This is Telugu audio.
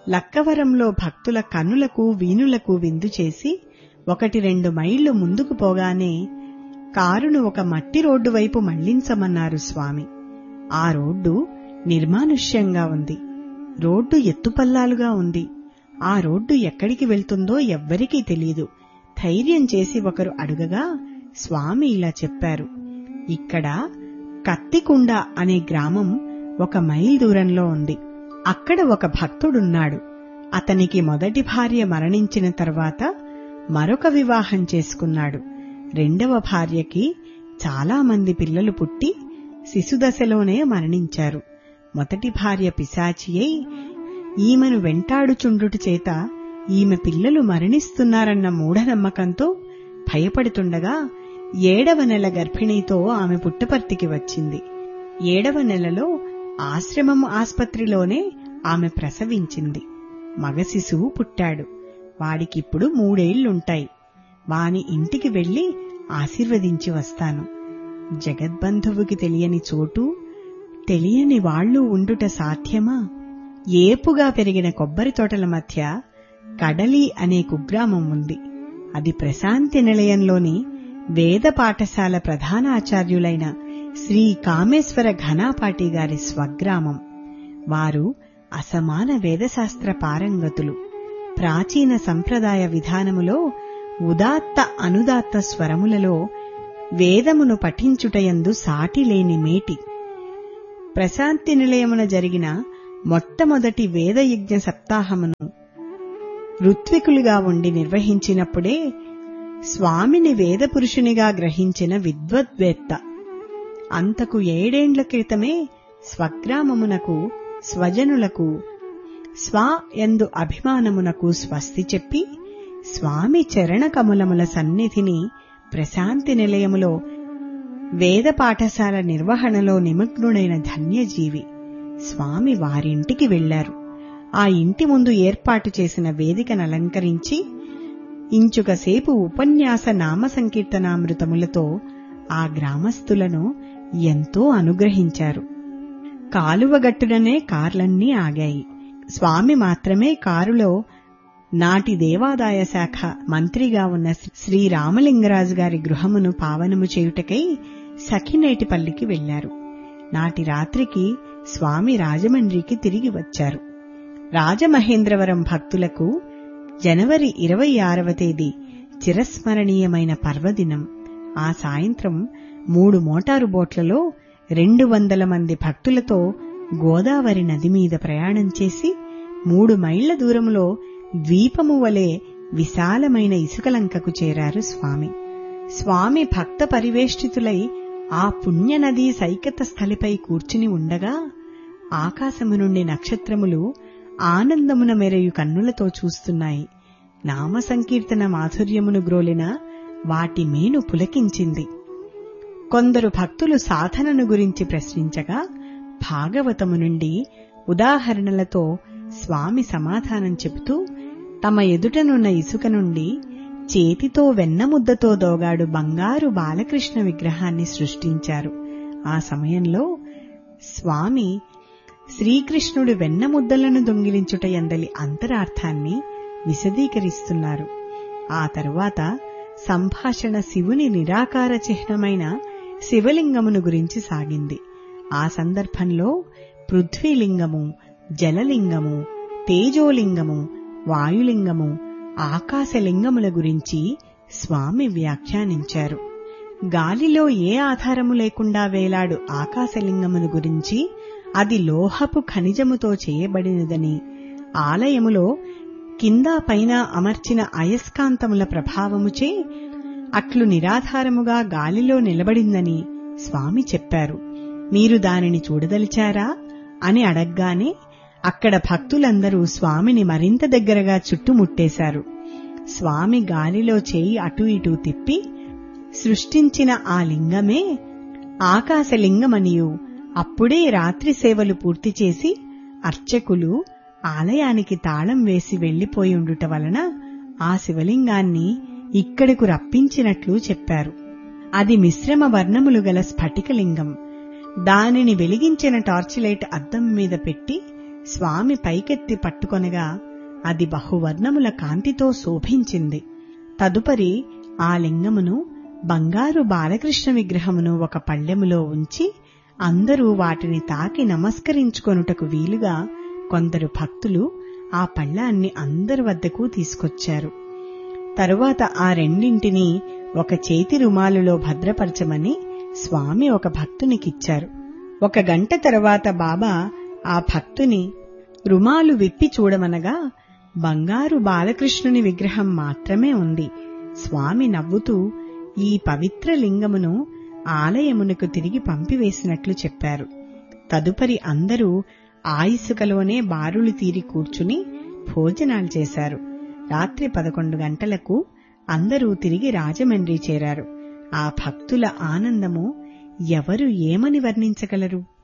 లక్కవరంలో భక్తుల కన్నులకు వీణులకు విందు చేసి 1-2 మైళ్లు ముందుకు పోగానే కారును ఒక మట్టి రోడ్డు వైపు మళ్లించమన్నారు స్వామి. ఆ రోడ్డు నిర్మానుష్యంగా ఉంది. రోడ్డు ఎత్తుపల్లాలుగా ఉంది. ఆ రోడ్డు ఎక్కడికి వెళ్తుందో ఎవ్వరికీ తెలీదు. ధైర్యం చేసి ఒకరు అడుగగా స్వామి ఇలా చెప్పారు, ఇక్కడ కత్తికుండ అనే గ్రామం 1 మైల్ దూరంలో ఉంది. అక్కడ ఒక భక్తుడున్నాడు. అతనికి మొదటి భార్య మరణించిన తర్వాత మరొక వివాహం చేసుకున్నాడు. రెండవ భార్యకి చాలా మంది పిల్లలు పుట్టి శిశుదశలోనే మరణించారు. మొదటి భార్య పిశాచి అయి ఈమెను వెంటాడుచుండుట చేత ఈమె పిల్లలు మరణిస్తున్నారన్న మూఢనమ్మకంతో భయపడుతుండగా 7వ నెల గర్భిణీతో ఆమె పుట్టపర్తికి వచ్చింది. 7వ నెలలో ఆశ్రమం ఆస్పత్రిలోనే ఆమె ప్రసవించింది. మగ శిశువు పుట్టాడు. వాడికిప్పుడు 3 ఏళ్లుంటాయి. వాని ఇంటికి వెళ్లి ఆశీర్వదించి వస్తాను. జగద్బంధువుకి తెలియని చోటు, తెలియని వాళ్లు ఉండుట సాధ్యమా? ఏపుగా పెరిగిన కొబ్బరి తోటల మధ్య కడలి అనే కుగ్రామం ఉంది. అది ప్రశాంతి నిలయంలోని వేద పాఠశాల ప్రధానాచార్యులైన శ్రీ కామేశ్వర ఘనాపాటి గారి స్వగ్రామం. వారు అసమాన వేదశాస్త్ర పారంగతులు. ప్రాచీన సంప్రదాయ విధానములో ఉదాత్త అనుదాత్త స్వరములలో వేదమును పఠించుటయందు సాటిలేని మేటి. ప్రశాంతి నిలయమున జరిగిన మొట్టమొదటి వేదయజ్ఞ సప్తాహమును ఋత్వికులుగా ఉండి నిర్వహించినప్పుడే స్వామిని వేదపురుషునిగా గ్రహించిన విద్వద్వేత్త. అంతకు 7 ఏండ్ల క్రితమే స్వగ్రామమునకు, స్వజనులకు, స్వ యందు అభిమానమునకు స్వస్తి చెప్పి స్వామి చరణకమలముల సన్నిధిని ప్రశాంతి నిలయములో వేద పాఠశాల నిర్వహణలో నిమగ్నుడైన ధన్యజీవి స్వామి వారింటికి వెళ్లారు. ఆ ఇంటి ముందు ఏర్పాటు చేసిన వేదికను అలంకరించి ఇంచుకసేపు ఉపన్యాస నామ సంకీర్తనామృతములతో ఆ గ్రామస్తులను ఎంతో అనుగ్రహించారు. కాలువగట్టుననే కార్లన్నీ ఆగాయి. స్వామి మాత్రమే కారులో నాటి దేవాదాయ శాఖ మంత్రిగా ఉన్న శ్రీ రామలింగరాజు గారి గృహమును పావనము చేయుటకై సఖినేటిపల్లికి వెళ్లారు. నాటి రాత్రికి స్వామి రాజమండ్రికి తిరిగి వచ్చారు. రాజమహేంద్రవరం భక్తులకు జనవరి 26వ తేదీ చిరస్మరణీయమైన పర్వదినం. ఆ సాయంత్రం 3 మోటారు బోట్లలో 200 మంది భక్తులతో గోదావరి నది మీద ప్రయాణం చేసి 3 మైళ్ల దూరంలో ద్వీపము వలె విశాలమైన ఇసుకలంకకు చేరారు స్వామి. స్వామి భక్త పరివేష్టితులై ఆ పుణ్యనదీ సైకత స్థలిపై కూర్చుని ఉండగా ఆకాశము నుండి నక్షత్రములు ఆనందమున మెరయు కన్నులతో చూస్తున్నాయి. నామ సంకీర్తన మాధుర్యమును గ్రోలిన వాటి మేను పులకించింది. కొందరు భక్తులు సాధనను గురించి ప్రశ్నించగా భాగవతము నుండి ఉదాహరణలతో స్వామి సమాధానం చెబుతూ తమ ఎదుటనున్న ఇసుక నుండి చేతితో వెన్నముద్దతో దోగాడు బంగారు బాలకృష్ణ విగ్రహాన్ని సృష్టించారు. ఆ సమయంలో స్వామి శ్రీకృష్ణుడు వెన్నముద్దలను దొంగిలించుట యందలి అంతరార్థాన్ని విశదీకరిస్తున్నారు. ఆ తరువాత సంభాషణ శివుని నిరాకార చిహ్నమైన శివలింగమును గురించి సాగింది. ఆ సందర్భంలో పృథ్వీలింగము, జలలింగము, తేజోలింగము, వాయులింగము, ఆకాశలింగముల గురించి స్వామి వ్యాఖ్యానించారు. గాలిలో ఏ ఆధారము లేకుండా వేలాడు ఆకాశలింగమును గురించి అది లోహపు ఖనిజముతో చేయబడినదని, ఆలయములో కింద పైన అమర్చిన అయస్కాంతముల ప్రభావముచే అట్లు నిరాధారముగా గాలిలో నిలబడిందని స్వామి చెప్పారు. మీరు దానిని చూడదలిచారా అని అడగ్గానే అక్కడ భక్తులందరూ స్వామిని మరింత దగ్గరగా చుట్టుముట్టేశారు. స్వామి గాలిలో చేయి అటూ ఇటూ తిప్పి సృష్టించిన ఆ లింగమే ఆకాశలింగమనియు, అప్పుడే రాత్రి సేవలు పూర్తి చేసి అర్చకులు ఆలయానికి తాళం వేసి వెళ్లిపోయుండుట వలన ఆ శివలింగాన్ని ఇక్కడకు రప్పించినట్లు చెప్పారు. అది మిశ్రమ వర్ణములు గల స్ఫటికలింగం. దానిని వెలిగించిన టార్చిలైట్ అద్దం మీద పెట్టి స్వామి పైకెత్తి పట్టుకొనగా అది బహువర్ణముల కాంతితో శోభించింది. తదుపరి ఆ లింగమును బంగారు బాలకృష్ణ విగ్రహమును ఒక పళ్ళెములో ఉంచి అందరూ వాటిని తాకి నమస్కరించుకొనుటకు వీలుగా కొందరు భక్తులు ఆ పళ్ళాన్ని అందరి వద్దకు తీసుకొచ్చారు. తరువాత ఆ రెండింటినీ ఒక చేతి రుమాలులో భద్రపరచమని స్వామి ఒక భక్తునికిచ్చారు. 1 గంట తరువాత బాబా ఆ భక్తుని రుమాలు విప్పి చూడమనగా బంగారు బాలకృష్ణుని విగ్రహం మాత్రమే ఉంది. స్వామి నవ్వుతూ ఈ పవిత్ర లింగమును ఆలయమునకు తిరిగి పంపివేసినట్లు చెప్పారు. తదుపరి అందరూ ఆ ఇసుకలోనే బారులు తీరి కూర్చుని భోజనాలు చేశారు. రాత్రి 11 గంటలకు అందరూ తిరిగి రాజమండ్రి చేరారు. ఆ భక్తుల ఆనందము ఎవరు ఏమని వర్ణించగలరు?